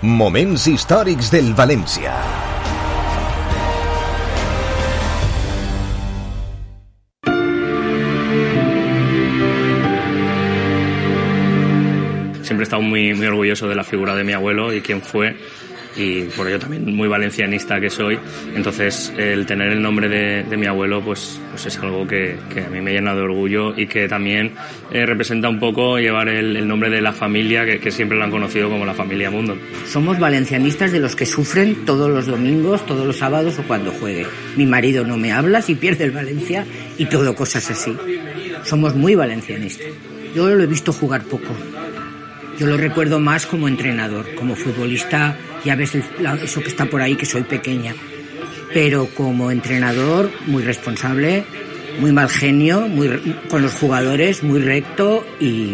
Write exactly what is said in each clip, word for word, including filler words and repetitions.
Moments històrics del València. Siempre he estado muy, muy orgulloso de la figura de mi abuelo y quién fue, y por ello también muy valencianista que soy. Entonces el tener el nombre de, de mi abuelo pues, pues es algo que, que a mí me llena de orgullo y que también eh, representa un poco llevar el, el nombre de la familia que, que siempre lo han conocido como la familia Mundo. Somos valencianistas de los que sufren todos los domingos, todos los sábados o cuando juegue. Mi marido no me habla si pierde el Valencia y todo cosas así. Somos muy valencianistas. Yo lo he visto jugar poco. Yo lo recuerdo más como entrenador, como futbolista, ya ves el, la, eso que está por ahí, que soy pequeña, pero como entrenador muy responsable, muy mal genio, muy, con los jugadores, muy recto y,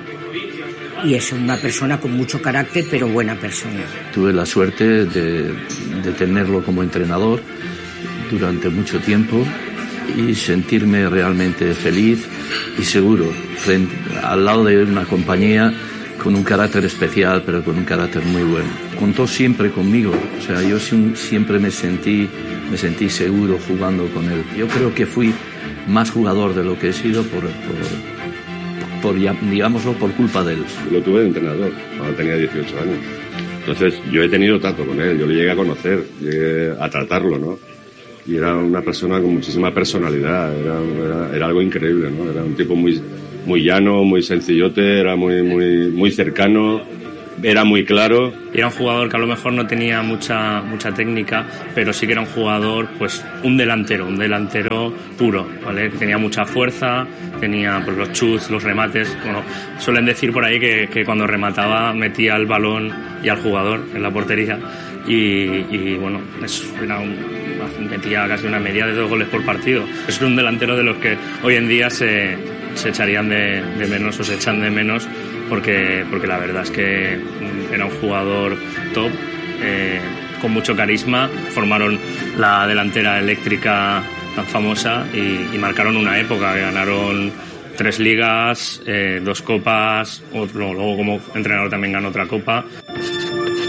y es una persona con mucho carácter, pero buena persona. Tuve la suerte de, de tenerlo como entrenador durante mucho tiempo y sentirme realmente feliz y seguro frente, al lado de una compañía con un carácter especial, pero con un carácter muy bueno. Contó siempre conmigo, o sea, yo siempre me sentí, me sentí seguro jugando con él. Yo creo que fui más jugador de lo que he sido por, por, por digámoslo, por culpa de él. Lo tuve de entrenador cuando tenía dieciocho años. Entonces, yo he tenido trato con él, yo le llegué a conocer, llegué a tratarlo, ¿no? Y era una persona con muchísima personalidad, era, era, era algo increíble, ¿no? Era un tipo muy... muy llano, muy sencillote, era muy, muy, muy cercano, era muy claro. Era un jugador que a lo mejor no tenía mucha, mucha técnica, pero sí que era un jugador, pues un delantero, un delantero puro, ¿vale? Tenía mucha fuerza, tenía pues, los chuts, los remates. Bueno, suelen decir por ahí que, que cuando remataba metía el balón y al jugador en la portería. Y, y bueno, eso era un, metía casi una media de dos goles por partido. Es un delantero de los que hoy en día se, se echarían de, de menos o se echan de menos porque, porque la verdad es que era un jugador top, eh, con mucho carisma. Formaron la delantera eléctrica tan famosa y, y marcaron una época. Ganaron tres ligas, eh, dos copas, otro, luego como entrenador también ganó otra copa.